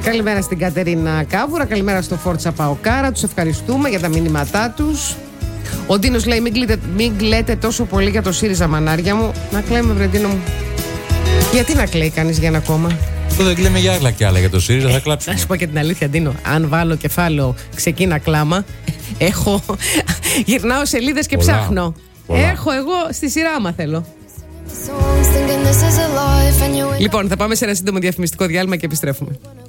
Καλημέρα στην Κατερίνα Κάβουρα, καλημέρα στο Φόρτσα Παοκάρα. Τους ευχαριστούμε για τα μηνύματά τους. Ο Ντίνος λέει: μην κλαίτε τόσο πολύ για το ΣΥΡΙΖΑ, μανάρια μου. Να κλαίμε, Βρεντίνο μου. Γιατί να κλαίει κανείς για ένα κόμμα? Αυτό δεν κλαίμε για άλλα κι άλλα. Για το ΣΥΡΙΖΑ θα κλάψουμε. Να σου πω και την αλήθεια, Ντίνο. Αν βάλω κεφάλαιο ξεκίνα κλάμα, γυρνάω σελίδες και ψάχνω. Έχω εγώ στη σειρά, άμα θέλω. Λοιπόν, θα πάμε σε ένα σύντομο διαφημιστικό διάλειμμα και επιστρέφουμε.